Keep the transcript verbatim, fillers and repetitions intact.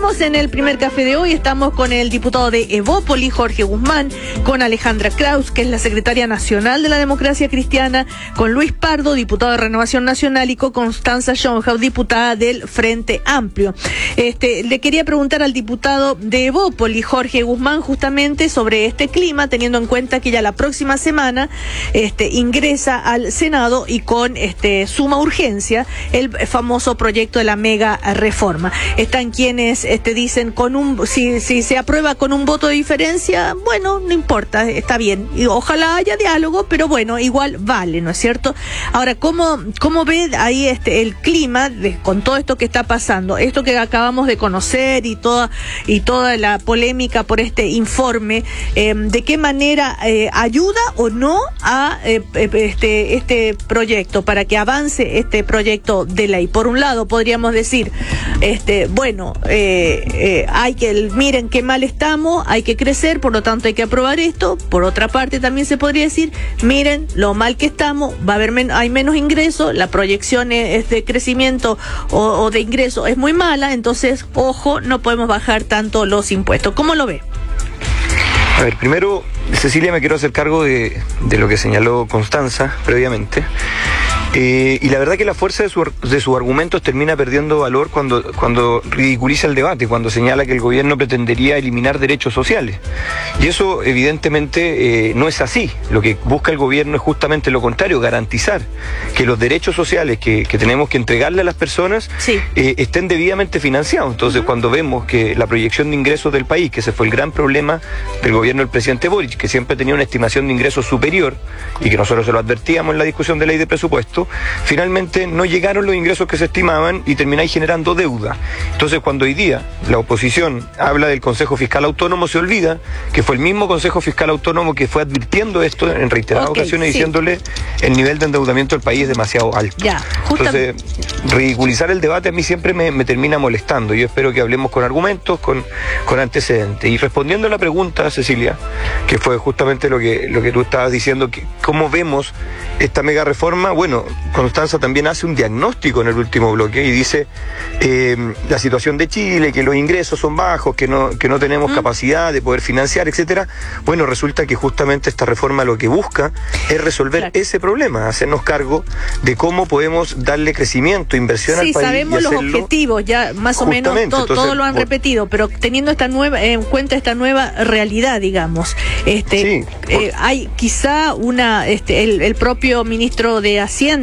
Seguimos en el primer café de hoy. Estamos con el diputado de Evópoli, Jorge Guzmán, con Alejandra Kraus, que es la secretaria nacional de la Democracia Cristiana, con Luis Pardo, diputado de Renovación Nacional, y con Constanza Schönhaus, diputada del Frente Amplio. Este, le quería preguntar al diputado de Evópoli, Jorge Guzmán, justamente sobre este clima, teniendo en cuenta que ya la próxima semana este, ingresa al Senado y con este, suma urgencia el famoso proyecto de la mega reforma. Están quienes este, dicen con un si, si se aprueba con un voto de diferencia, bueno, no importa, está bien. Y ojalá haya diálogo, pero bueno, igual vale, ¿no es cierto? Ahora, ¿cómo, cómo ve ahí este el clima de, con todo esto que está pasando? Esto que acabamos de conocer y toda, y toda la polémica por este informe, eh, ¿de qué manera eh, ayuda o no a eh, este, este proyecto, para que avance este proyecto de ley? Por un lado, podríamos decir, este, bueno, eh, eh, hay que, miren qué mal estamos, hay que crecer, por lo tanto hay que aprobar esto. Por otra parte, también se podría decir, miren lo mal que estamos, va a haber men- hay menos ingresos, la proyección es de crecimiento o, o de ingreso es muy mala, entonces, ojo, no podemos bajar tanto los impuestos. ¿Cómo lo ve? A ver, primero, Cecilia, me quiero hacer cargo de, de lo que señaló Constanza previamente. Eh, y la verdad que la fuerza de, su, de sus argumentos termina perdiendo valor cuando, cuando ridiculiza el debate, cuando señala que el gobierno pretendería eliminar derechos sociales. Y eso evidentemente eh, no es así. Lo que busca el gobierno es justamente lo contrario, garantizar que los derechos sociales que, que tenemos que entregarle a las personas sí. eh, estén debidamente financiados. Entonces, uh-huh. cuando vemos que la proyección de ingresos del país, que ese fue el gran problema del gobierno del presidente Boric, que siempre tenía una estimación de ingresos superior, y que nosotros se lo advertíamos en la discusión de ley de presupuesto, finalmente no llegaron los ingresos que se estimaban y termináis generando deuda. Entonces, cuando hoy día la oposición habla del Consejo Fiscal Autónomo, se olvida que fue el mismo Consejo Fiscal Autónomo que fue advirtiendo esto en reiteradas okay, ocasiones, sí. diciéndole el nivel de endeudamiento del país es demasiado alto. Ya, Entonces, ridiculizar el debate a mí siempre me, me termina molestando. Yo espero que hablemos con argumentos, con, con antecedentes. Y respondiendo a la pregunta, Cecilia, que fue justamente lo que, lo que tú estabas diciendo, que cómo vemos esta mega reforma, bueno, Constanza también hace un diagnóstico en el último bloque y dice eh, la situación de Chile, que los ingresos son bajos, que no, que no tenemos mm. capacidad de poder financiar, etcétera. Bueno, resulta que justamente esta reforma lo que busca es resolver claro. ese problema, hacernos cargo de cómo podemos darle crecimiento, inversión sí, al país. Sí, sabemos los objetivos, ya más o menos to, todo lo han por... repetido, pero teniendo esta nueva en cuenta esta nueva realidad, digamos, este, sí, por... eh, hay quizá una, este, el, el propio ministro de Hacienda